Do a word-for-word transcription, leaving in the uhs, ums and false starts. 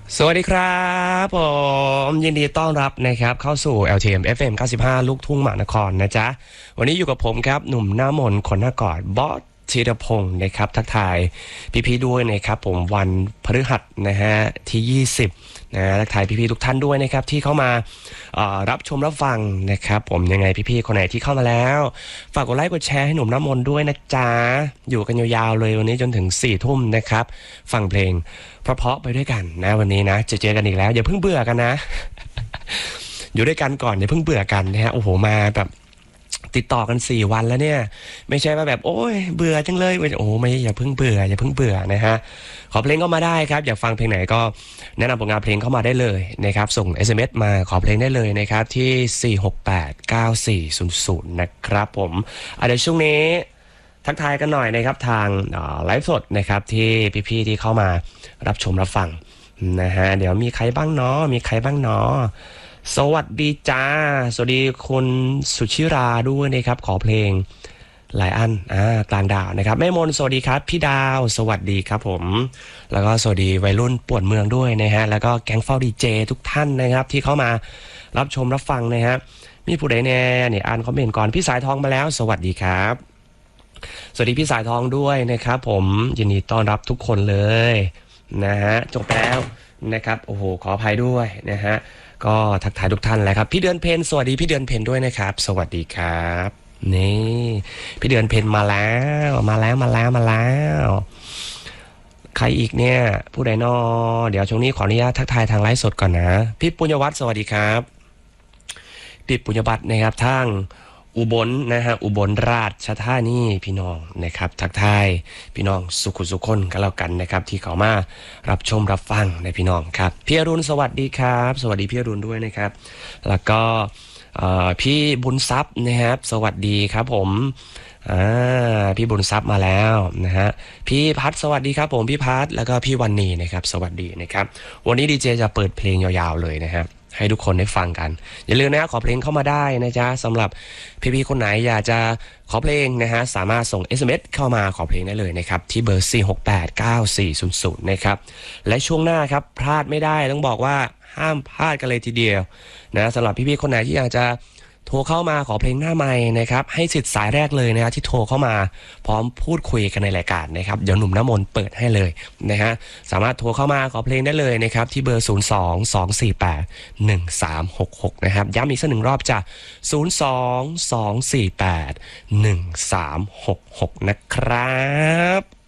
สวัสดีครับผมยินดีต้อนรับนะครับเข้าสู่ แอล ที เอ็ม เอฟ เอ็ม เก้าสิบห้าลูกทุ่งมหานครนะจ๊ะวันนี้อยู่กับผมครับหนุ่มหน้ามนต์คนหน้ากอดบอสธีรพงศ์นะครับทักทายพี่ๆด้วยนะครับผมวันพฤหัสนะฮะที่ยี่สิบนะทักทายพี่ๆทุกท่านด้วยนะครับที่เข้ามารับชมรับฟังนะครับผมยังไงพี่ๆคนไหนที่เข้ามาแล้วฝากกดไลค์กดแชร์ให้หนุ่มหน้ามนต์ด้วยนะจ๊ะอยู่กันยาวๆเลยวันนี้จนถึงสี่ทุ่มนะครับฟังเพลงเพราะๆไปด้วยกันนะวันนี้นะจะเจอกันอีกแล้วอย่าเพิ่งเบื่อกันนะ อยู่ด้วยกันก่อนอย่าเพิ่งเบื่อกันนะฮะโอ้โหมาแบบติดต่อกันสี่วันแล้วเนี่ยไม่ใช่ว่าแบบโอ้ยเบื่อจังเลยโอ้โหไม่อย่าเพิ่งเบื่ออย่าเพิ่งเบื่อนะฮะขอเพลงเข้ามาได้ครับอยากฟังเพลงไหนก็แนะนำผลงานเพลงเข้ามาได้เลยนะครับส่ง เอส เอ็ม เอส มาขอเพลงได้เลยนะครับที่สี่ หก แปด เก้า สี่ ศูนย์ ศูนย์นะครับผมอ่ะเดี๋ยวช่วงนี้ทักทายกันหน่อยนะครับทางไลฟ์สดนะครับที่พี่ๆที่เข้ามารับชมรับฟังนะฮะเดี๋ยวมีใครบ้างเนาะมีใครบ้างเนาะสวัสดีจ้าสวัสดีคุณสุชิราด้วยนะครับขอเพลงหลายอันอ่ากลางดาวนะครับแม่มนสวัสดีครับพี่ดาวสวัสดีครับผมแล้วก็สวัสดีวัยรุ่นป่วนเมืองด้วยนะฮะแล้วก็แก๊งเฝ้าดีเจทุกท่านนะครับที่เข้ามารับชมรับฟังนะฮะมีผู้ใดแน่เนี่ยอ่านคอมเมนต์ก่อนพี่สายทองมาแล้วสวัสดีครับสวัสดีพี่สายทองด้วยนะครับผมยินดีต้อนรับทุกคนเลยนะฮะจบแล้วนะครับโอ้โหขออภัยด้วยนะฮะก็ทักทายทุกท่านแหละครับพี่เดือนเพนสวัสดีพี่เดือนเพนด้วยนะครับสวัสดีครับนี่พี่เดือนเพนมาแล้วมาแล้วมาแล้วมาแล้วใครอีกเนี่ยผู้ใดนอเดี๋ยวช่วงนี้ขออนุญาตทักทายทางไลฟ์สดก่อนนะพี่ปุญญวัฒน์สวัสดีครับพี่ปุญญวัฒน์นะครับทางอุบลนะฮะอุบลราชธานีพี่น้องนะครับทักทายพี่น้องสุขุสุขคนกันแล้วกันนะครับที่เขามารับชมรับฟังในพี่น้องครับพี่อรุณสวัสดีครับสวัสดีพี่อรุณด้วยนะครับแล้วก็พี่บุญทรัพย์นะครับสวัสดีครับผมอ่าพี่บุญทรัพย์มาแล้วนะฮะพี่พัดสวัสดีครับผมพี่พัดแล้วก็พี่วันนีนะครับสวัสดีนะครับวันนี้ดีเจจะเปิดเพลงยาวๆเลยนะครับให้ทุกคนได้ฟังกันอย่าลืมนะขอเพลงเข้ามาได้นะจ๊ะสำหรับพี่ๆคนไหนอยากจะขอเพลงนะฮะสามารถส่ง เอส เอ็ม เอส เข้ามาขอเพลงได้เลยนะครับที่เบอร์สี่ หก แปด เก้า สี่ ศูนย์ ศูนย์นะครับและช่วงหน้าครับพลาดไม่ได้ต้องบอกว่าห้ามพลาดกันเลยทีเดียวนะสำหรับพี่ๆคนไหนที่อยากจะโทรเข้ามาขอเพลงหน้าไมค์นะครับให้สิทธิ์สายแรกเลยนะฮะที่โทรเข้ามาพร้อมพูดคุยกันในรายการนะครับเดี๋ยวหนุ่มน้ำมนต์เปิดให้เลยนะฮะสามารถโทรเข้ามาขอเพลงได้เลยนะครับที่เบอร์ศูนย์ สอง สอง สี่ แปด หนึ่ง สาม หก หกนะครับย้ำอีกสักหนึ่งรอบจ้ะศูนย์ สอง สอง สี่ แปด หนึ่ง สาม หก หกนะครับ